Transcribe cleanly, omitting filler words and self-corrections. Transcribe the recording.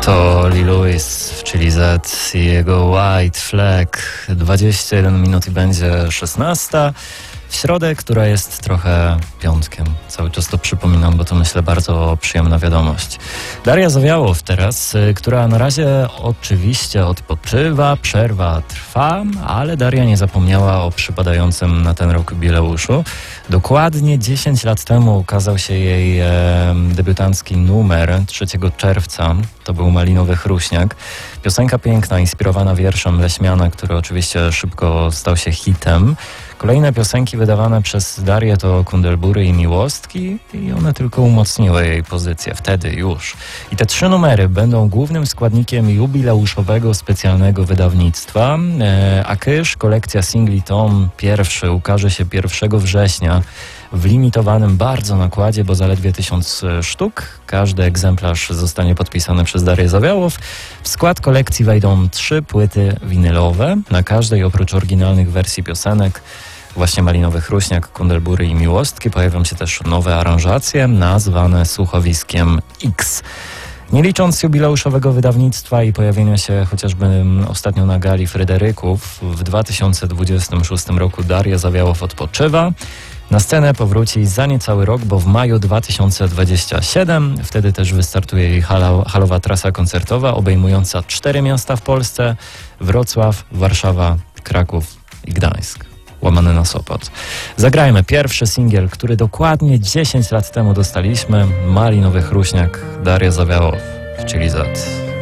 To Lee Lewis w Chili Z i jego White Flag. 21 minut i będzie 16. W środę, która jest trochę piątkiem. Cały czas to przypominam, bo to myślę bardzo przyjemna wiadomość. Daria Zawiałow teraz, która na razie oczywiście odpoczywa, przerwa trwa, ale Daria nie zapomniała o przypadającym na ten rok jubileuszu. Dokładnie 10 lat temu ukazał się jej debiutancki numer 3 czerwca. To był Malinowy Chruśniak. Piosenka piękna, inspirowana wierszem Leśmiana, który oczywiście szybko stał się hitem. Kolejne piosenki wydawane przez Darię to Kundelbury i Miłostki i one tylko umocniły jej pozycję wtedy już. I te 3 numery będą głównym składnikiem jubileuszowego specjalnego wydawnictwa. Akysz, kolekcja singli tom pierwszy ukaże się 1 września w limitowanym bardzo nakładzie, bo zaledwie 1000 sztuk. Każdy egzemplarz zostanie podpisany przez Darię Zawiałow. W skład kolekcji wejdą 3 płyty winylowe. Na każdej oprócz oryginalnych wersji piosenek właśnie Malinowy Chruśniak, Kundelbury i Miłostki pojawią się też nowe aranżacje nazwane słuchowiskiem X. Nie licząc jubileuszowego wydawnictwa i pojawienia się chociażby ostatnio na gali Fryderyków, w 2026 roku Daria Zawiałow odpoczywa. Na scenę powróci za niecały rok, bo w maju 2027. Wtedy też wystartuje jej halowa trasa koncertowa obejmująca 4 miasta w Polsce: Wrocław, Warszawa, Kraków i Gdańsk. Łamany na Sopot. Zagrajmy pierwszy singiel, który dokładnie 10 lat temu dostaliśmy. Malinowy Chruśniak, Daria Zawiałow w Chili Z.